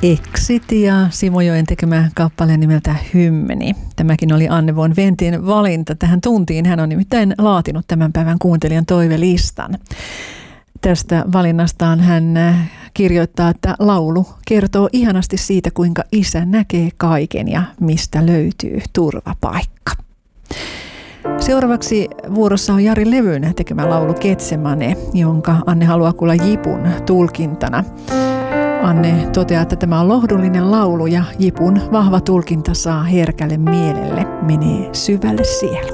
Exit ja Simo Joen tekemä kappale nimeltä Hymmeni. Tämäkin oli Anne von Wentin valinta tähän tuntiin. Hän on nimittäin laatinut tämän päivän kuuntelijan toivelistan. Tästä valinnastaan hän kirjoittaa, että laulu kertoo ihanasti siitä, kuinka isä näkee kaiken ja mistä löytyy turvapaikka. Seuraavaksi vuorossa on Jari Levyn tekemä laulu Getsemane, jonka Anne haluaa kuulla Jipun tulkintana. Anne toteaa, että tämä on lohdullinen laulu ja Jipun vahva tulkinta saa herkälle mielelle, menee syvälle sieluun.